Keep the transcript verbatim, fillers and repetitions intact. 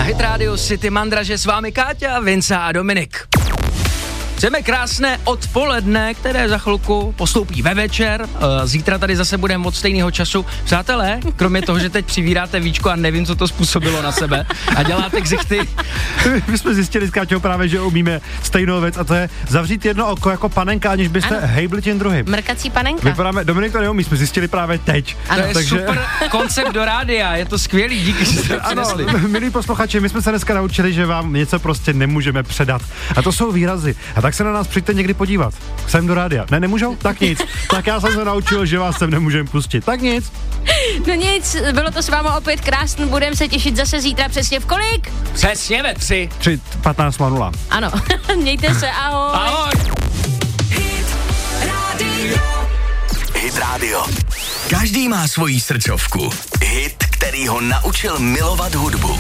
Hit Radio City Mandraže, s vámi Káťa, Vinca a Dominik. Chceme krásné odpoledne, které za chvilku postoupí ve večer. Zítra tady zase budeme od stejného času. Přátelé, kromě toho, že teď přivíráte víčko a nevím, co to způsobilo na sebe a děláte ksichty. My jsme zjistili s Káťou právě, že umíme stejnou věc a to je zavřít jedno oko jako panenka, aniž byste ano. hejbli tím druhým. Mrkací panenka. Vypadáme, Dominik to neumí, jsme zjistili právě teď. Ano. To je takže... super koncept do rádia, je to skvělý, díky, že jste přinesli. Ano, milí posluchači, my jsme se dneska naučili, že vám něco prostě nemůžeme předat. A to jsou výrazy. A tak se na nás přijďte někdy podívat. Sem do rádia. Ne, nemůžou? Tak nic. Tak já jsem se naučil, že vás sem nemůžeme pustit. Tak nic. No nic, bylo to s váma opět krásný, budeme se těšit zase zítra přesně v kolik? Přesně ve tři. Tři, patnáct nula. Ano, mějte se, ahoj. Ahoj. Hit Radio. Hit Radio. Každý má svoji srdcovku. Hit, který ho naučil milovat hudbu.